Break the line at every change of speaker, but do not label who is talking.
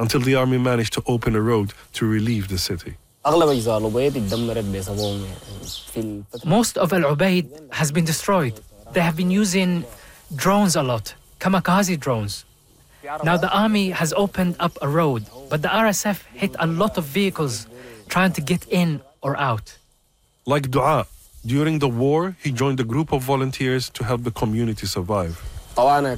until the army managed to open a road to relieve the city.
Most of Al Ubaid has been destroyed. They have been using drones a lot, kamikaze drones. Now the army has opened up a road, but the RSF hit a lot of vehicles trying to get in or out.
Like Dua, during the war, he joined a group of volunteers to help the community survive.